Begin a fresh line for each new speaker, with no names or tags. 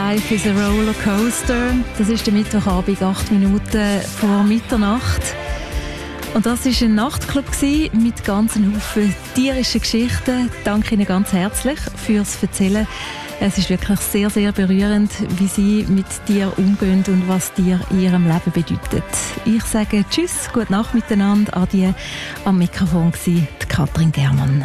Life is a Rollercoaster. Das ist der Mittwochabend, 8 Minuten vor Mitternacht. Und das war ein Nachtclub mit ganzen Haufen tierischen Geschichten. Danke Ihnen ganz herzlich fürs Erzählen. Es ist wirklich sehr, sehr berührend, wie Sie mit Tieren umgehen und was Tiere in Ihrem Leben bedeutet. Ich sage Tschüss, gute Nacht miteinander, Adieu. Am Mikrofon war Katrin Germann.